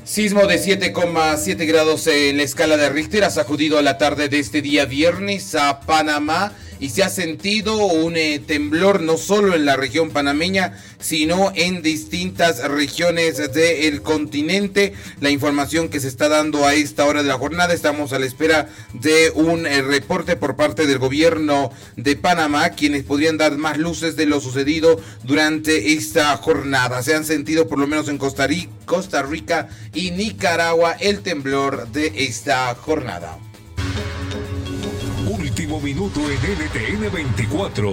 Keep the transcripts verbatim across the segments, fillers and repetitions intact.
Sismo de siete coma siete grados en la escala de Richter ha sacudido a la tarde de este día viernes a Panamá y se ha sentido un eh, temblor no solo en la región panameña, sino en distintas regiones del continente. La información que se está dando a esta hora de la jornada, estamos a la espera de un eh, reporte por parte del gobierno de Panamá, quienes podrían dar más luces de lo sucedido durante esta jornada. Se han sentido por lo menos en Costa Rica, Costa Rica y Nicaragua el temblor de esta jornada. Último minuto en N T N veinticuatro.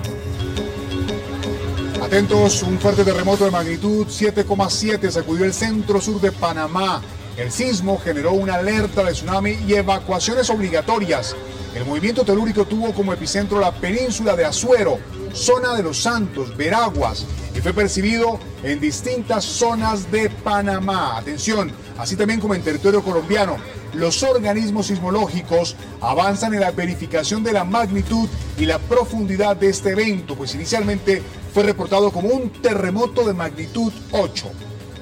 Atentos, un fuerte terremoto de magnitud siete coma siete sacudió el centro sur de Panamá. El sismo generó una alerta de tsunami y evacuaciones obligatorias. El movimiento telúrico tuvo como epicentro la península de Azuero, zona de Los Santos, Veraguas, y fue percibido en distintas zonas de Panamá. Atención, así también como en territorio colombiano. Los organismos sismológicos avanzan en la verificación de la magnitud y la profundidad de este evento, pues inicialmente fue reportado como un terremoto de magnitud ocho.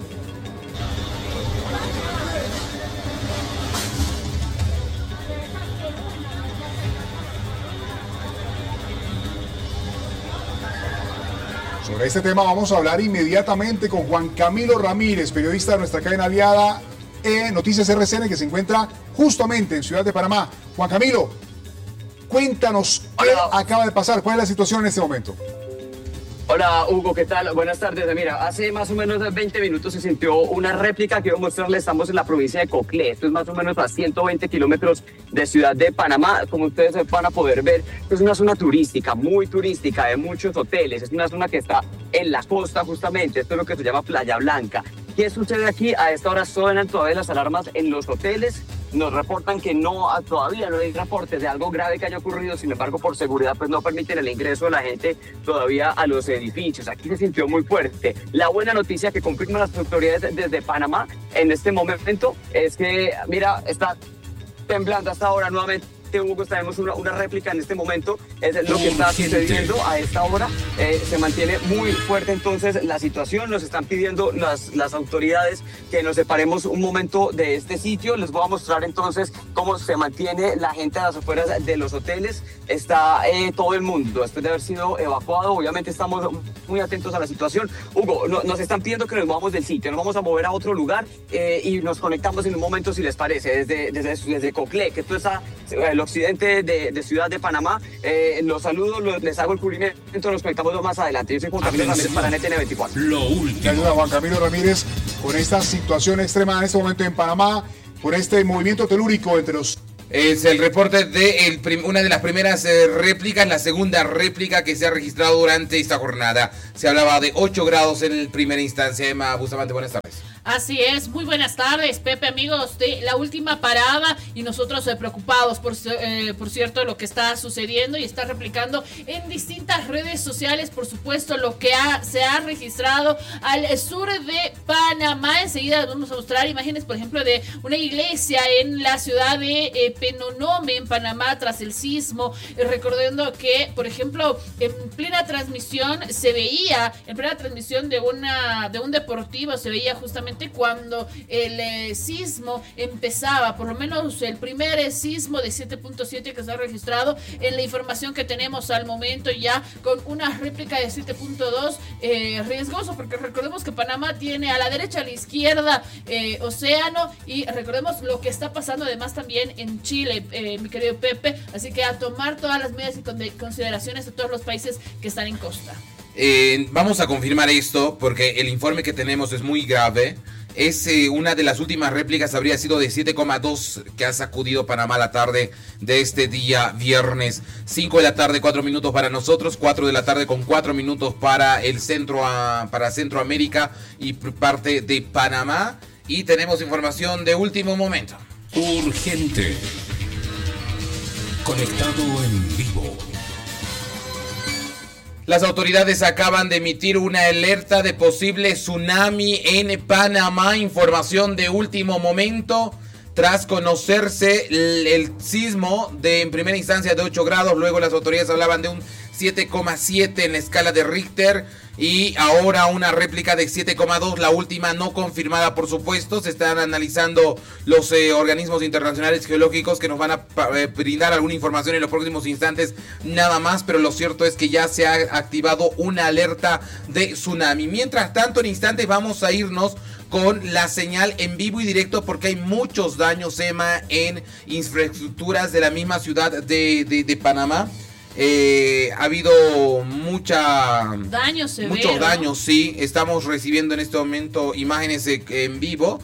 Sobre este tema vamos a hablar inmediatamente con Juan Camilo Ramírez, periodista de nuestra cadena aliada E Noticias R C N, que se encuentra justamente en Ciudad de Panamá. Juan Camilo, cuéntanos qué Hola. acaba de pasar, cuál es la situación en este momento. Hola Hugo, ¿qué tal? Buenas tardes. Mira, hace más o menos veinte minutos se sintió una réplica que quiero mostrarle. Estamos en la provincia de Coclé. Esto es más o menos a ciento veinte kilómetros de Ciudad de Panamá. Como ustedes van a poder ver, es una zona turística, muy turística, de muchos hoteles. Es una zona que está en la costa justamente. Esto es lo que se llama Playa Blanca. ¿Qué sucede aquí? A esta hora suenan todavía las alarmas en los hoteles. Nos reportan que no, todavía no hay reportes de algo grave que haya ocurrido. Sin embargo, por seguridad, pues no permiten el ingreso de la gente todavía a los edificios. Aquí se sintió muy fuerte. La buena noticia que confirman las autoridades desde Panamá en este momento es que, mira, está temblando hasta ahora nuevamente. Hugo, tenemos una, una réplica en este momento, es lo que está sucediendo a esta hora. Eh, se mantiene muy fuerte entonces la situación. Nos están pidiendo las, las autoridades que nos separemos un momento de este sitio. Les voy a mostrar entonces cómo se mantiene la gente a las afueras de los hoteles. Está eh, todo el mundo después de haber sido evacuado. Obviamente estamos muy atentos a la situación. Hugo, no, nos están pidiendo que nos movamos del sitio, nos vamos a mover a otro lugar eh, y nos conectamos en un momento, si les parece, desde, desde, desde Coclé, que esto está el occidente de, de Ciudad de Panamá. Eh, los saludo, los, les hago el cubrimiento, nos conectamos más adelante. Yo soy Juan Camilo Ramírez para N T N veinticuatro. Lo último. Ayuda Juan Camilo Ramírez con esta situación extrema en este momento en Panamá, por este movimiento telúrico entre los... Es el reporte de el prim- una de las primeras eh, réplicas, la segunda réplica que se ha registrado durante esta jornada. Se hablaba de ocho grados en primera instancia. Emma Bustamante, buenas tardes. Así es, muy buenas tardes, Pepe, amigos de La Última Parada, y nosotros eh, preocupados por, eh, por cierto, lo que está sucediendo y está replicando en distintas redes sociales, por supuesto, lo que ha, se ha registrado al sur de Panamá. Enseguida vamos a mostrar imágenes, por ejemplo, de una iglesia en la ciudad de eh, Penonome, en Panamá, tras el sismo, eh, recordando que, por ejemplo, en plena transmisión se veía, en plena transmisión de, una, de un deportivo, se veía justamente cuando el eh, sismo empezaba, por lo menos el primer eh, sismo de siete punto siete que se ha registrado en la información que tenemos al momento, ya con una réplica de siete punto dos, eh, riesgoso, porque recordemos que Panamá tiene a la derecha, a la izquierda, eh, océano, y recordemos lo que está pasando además también en Chile, eh, mi querido Pepe, así que a tomar todas las medidas y con consideraciones de todos los países que están en costa. Eh, vamos a confirmar esto porque el informe que tenemos es muy grave. Es eh, una de las últimas réplicas, habría sido de siete coma dos que ha sacudido Panamá la tarde de este día viernes. cinco de la tarde, cuatro minutos para nosotros, cuatro de la tarde con cuatro minutos para el centro, a, para Centroamérica y parte de Panamá. Y tenemos información de último momento. Urgente. Conectado en vivo. Las autoridades acaban de emitir una alerta de posible tsunami en Panamá. Información de último momento. Tras conocerse el, el sismo de en primera instancia de ocho grados, luego las autoridades hablaban de un siete coma siete en la escala de Richter. Y ahora una réplica de siete coma dos, la última no confirmada, por supuesto. Se están analizando los eh, organismos internacionales geológicos que nos van a eh, brindar alguna información en los próximos instantes, nada más. Pero lo cierto es que ya se ha activado una alerta de tsunami. Mientras tanto, en instantes vamos a irnos con la señal en vivo y directo, porque hay muchos daños, Emma, en infraestructuras de la misma ciudad de, de, de Panamá. Eh, ha habido mucha daños severo, muchos daños, sí. Estamos recibiendo en este momento imágenes eh, en vivo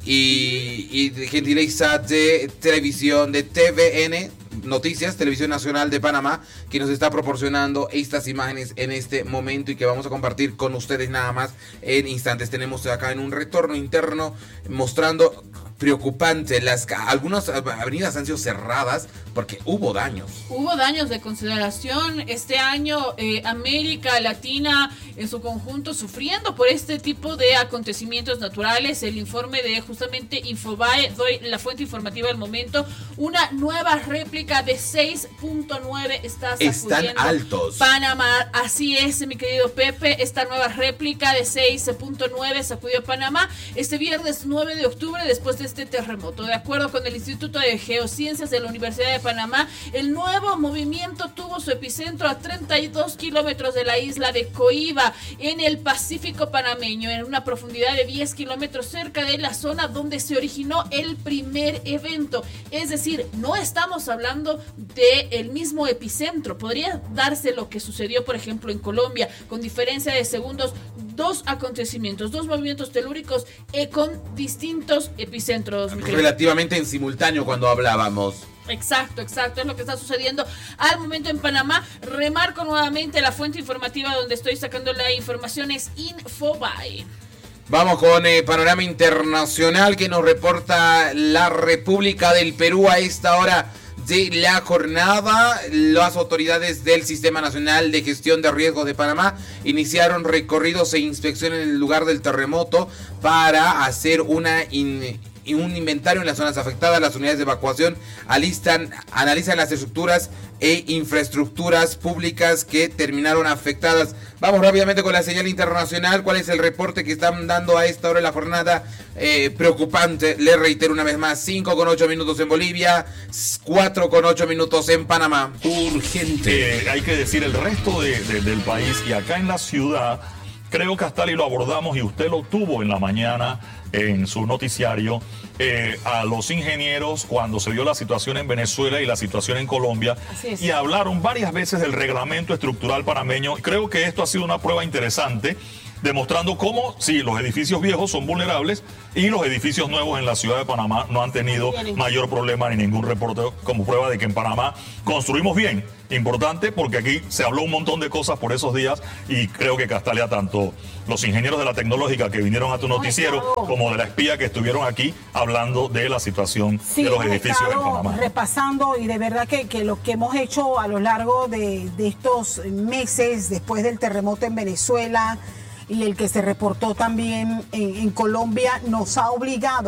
y, y de gentileza de televisión, de T V N Noticias, Televisión Nacional de Panamá, que nos está proporcionando estas imágenes en este momento y que vamos a compartir con ustedes nada más en instantes. Tenemos acá en un retorno interno mostrando preocupante, las algunas avenidas han sido cerradas porque hubo daños. Hubo daños de consideración. Este año eh, América Latina en su conjunto sufriendo por este tipo de acontecimientos naturales. El informe de justamente Infobae, doy la fuente informativa del momento, una nueva réplica de seis punto nueve está sacudiendo Están altos. Panamá. Así es, mi querido Pepe, esta nueva réplica de seis punto nueve sacudió Panamá este viernes nueve de octubre después de este terremoto. De acuerdo con el Instituto de Geociencias de la Universidad de Panamá, el nuevo movimiento tuvo su epicentro a treinta y dos kilómetros de la isla de Coiba, en el Pacífico panameño, en una profundidad de diez kilómetros cerca de la zona donde se originó el primer evento. Es decir, no estamos hablando del mismo epicentro. Podría darse lo que sucedió, por ejemplo, en Colombia, con diferencia de segundos, dos acontecimientos, dos movimientos telúricos eh, con distintos epicentros. Relativamente en simultáneo cuando hablábamos. Exacto, exacto, es lo que está sucediendo al momento en Panamá. Remarco nuevamente la fuente informativa donde estoy sacando la información, es Infobae. Vamos con eh, panorama internacional que nos reporta la República del Perú a esta hora de la jornada. Las autoridades del Sistema Nacional de Gestión de Riesgos de Panamá iniciaron recorridos e inspecciones en el lugar del terremoto para hacer una in y un inventario en las zonas afectadas. Las unidades de evacuación alistan, analizan las estructuras e infraestructuras públicas que terminaron afectadas. Vamos rápidamente con la señal internacional. ¿Cuál es el reporte que están dando a esta hora de la jornada? Eh, preocupante, le reitero una vez más, cinco con ocho minutos en Bolivia, cuatro con ocho minutos en Panamá. Urgente. Eh, hay que decir el resto de, de, del país y acá en la ciudad, creo que hasta ahí lo abordamos y usted lo tuvo en la mañana en su noticiario, eh, a los ingenieros cuando se dio la situación en Venezuela y la situación en Colombia, y hablaron varias veces del reglamento estructural panameño. Creo que esto ha sido una prueba interesante, demostrando cómo, sí, los edificios viejos son vulnerables y los edificios nuevos en la ciudad de Panamá no han tenido mayor problema ni ningún reporte, como prueba de que en Panamá construimos bien. Importante porque aquí se habló un montón de cosas por esos días y creo que Castalia, tanto los ingenieros de la tecnológica que vinieron a tu noticiero como de la espía que estuvieron aquí hablando de la situación sí, de los edificios en Panamá. Repasando y de verdad que, que lo que hemos hecho a lo largo de, de estos meses después del terremoto en Venezuela y el que se reportó también en, en Colombia nos ha obligado